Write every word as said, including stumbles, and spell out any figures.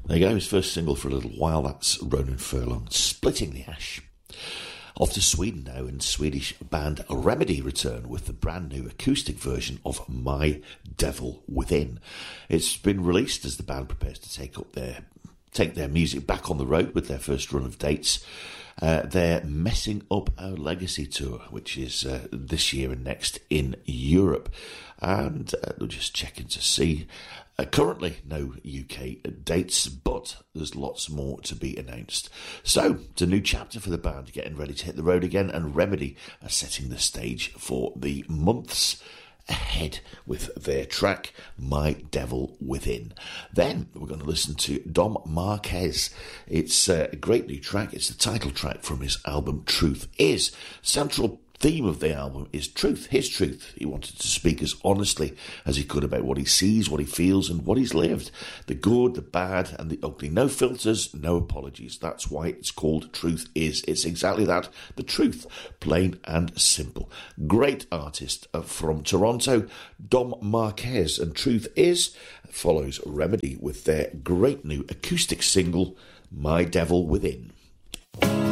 There you go, his first single for a little while. That's Ronan Furlong, Splitting the Ash. Off to Sweden now, and Swedish band Remedy return with the brand new acoustic version of My Devil Within. It's been released as the band prepares to take up their take their music back on the road with their first run of dates. Uh, they're Messing Up Our Legacy tour, which is uh, this year and next in Europe. And uh, we're just checking to see. Uh, currently, no U K dates, but there's lots more to be announced. So, it's a new chapter for the band, getting ready to hit the road again, and Remedy are setting the stage for the months ahead with their track, My Devil Within. Then we're going to listen to Dom Marquez. It's a great new track. It's the title track from his album Truth Is. Central theme of the album is truth, his truth. He wanted to speak as honestly as he could about what he sees, what he feels, and what he's lived. The good, the bad, and the ugly. No filters, no apologies. That's why it's called Truth Is. It's exactly that, the truth, plain and simple. Great artist from Toronto, Dom Marquez, and Truth Is follows Remedy with their great new acoustic single, My Devil Within.